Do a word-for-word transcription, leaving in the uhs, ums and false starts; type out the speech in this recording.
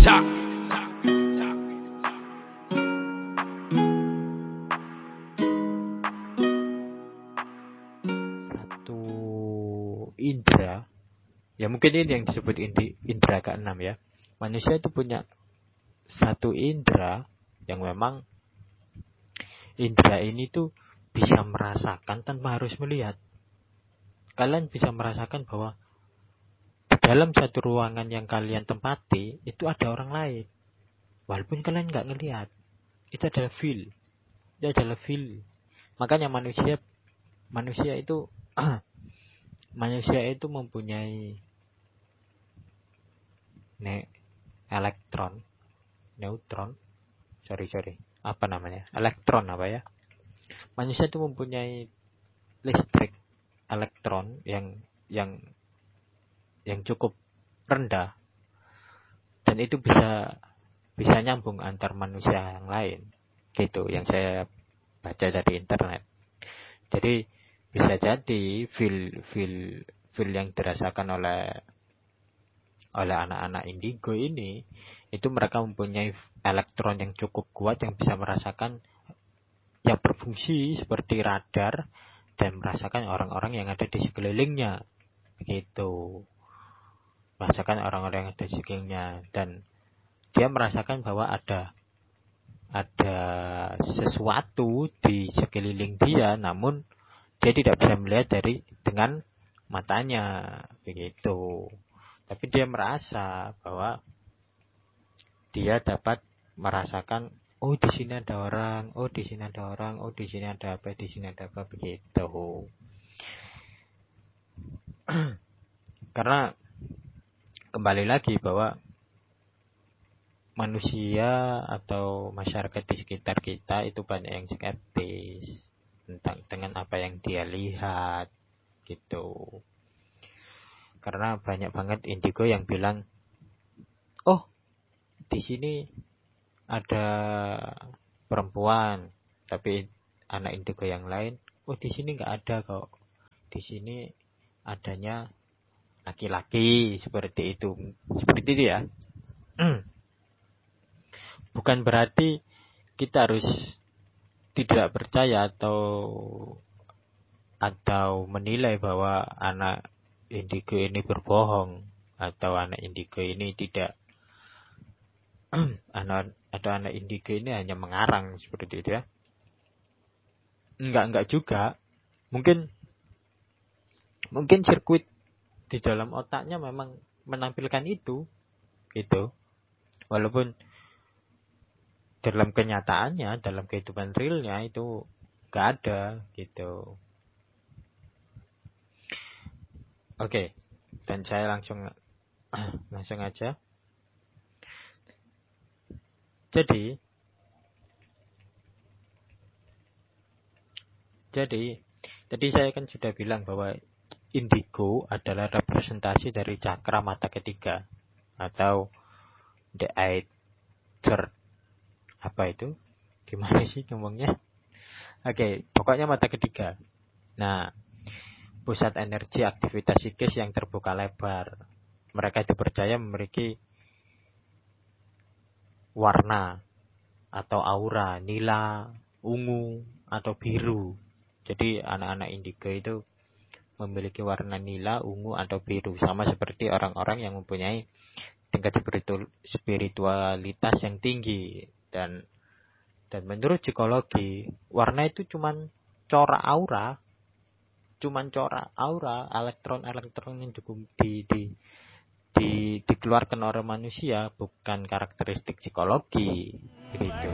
Satu indera, ya mungkin ini yang disebut indi, indera keenam ya. Manusia itu punya satu indera yang memang indera ini tuh bisa merasakan tanpa harus melihat. Kalian bisa merasakan bahwa dalam satu ruangan yang kalian tempati itu ada orang lain, walaupun kalian nggak ngelihat. Itu adalah feel. Itu adalah feel. Makanya manusia manusia itu manusia itu mempunyai ne, elektron, neutron, sorry sorry, apa namanya? Elektron apa ya? Manusia itu mempunyai listrik elektron yang yang yang cukup rendah, dan itu bisa bisa nyambung antar manusia yang lain, gitu yang saya baca dari internet. Jadi bisa jadi feel feel feel yang dirasakan oleh oleh anak-anak indigo ini itu mereka mempunyai elektron yang cukup kuat yang bisa merasakan, yang berfungsi seperti radar dan merasakan orang-orang yang ada di sekelilingnya, gitu. Merasakan orang-orang yang ada di sekelilingnya, dan dia merasakan bahwa ada ada sesuatu di sekeliling dia, namun dia tidak bisa melihat dari dengan matanya, begitu. Tapi dia merasa bahwa dia dapat merasakan, oh di sini ada orang, oh di sini ada orang, oh di sini ada apa, di sini ada apa, begitu. Karena kembali lagi bahwa manusia atau masyarakat di sekitar kita itu banyak yang skeptis tentang dengan apa yang dia lihat, gitu. Karena banyak banget indigo yang bilang, oh di sini ada perempuan, tapi anak indigo yang lain, oh di sini nggak ada kok, di sini adanya laki-laki, seperti itu, seperti itu ya. Bukan berarti kita harus tidak percaya atau atau menilai bahwa anak indigo ini berbohong atau anak indigo ini tidak anak atau anak indigo ini hanya mengarang, seperti itu ya. Enggak enggak juga. Mungkin mungkin sirkuit di dalam otaknya memang menampilkan itu, gitu. Walaupun dalam kenyataannya, dalam kehidupan realnya itu enggak ada, gitu. Oke, dan saya langsung langsung aja. Jadi, jadi, tadi saya kan sudah bilang bahwa indigo adalah representasi dari cakra mata ketiga atau the eighth third. Apa itu? Gimana sih ngomongnya? Oke, pokoknya mata ketiga. Nah, pusat energi aktivitas psikis yang terbuka lebar. Mereka dipercaya memiliki warna atau aura nila, ungu, atau biru. Jadi anak-anak indigo itu memiliki warna nila, ungu, atau biru, sama seperti orang-orang yang mempunyai tingkat spiritualitas yang tinggi. Dan dan menurut psikologi, warna itu cuman corak aura, cuman corak aura, elektron-elektron yang cukup di, di, di, dikeluarkan oleh manusia, bukan karakteristik psikologi, gitu.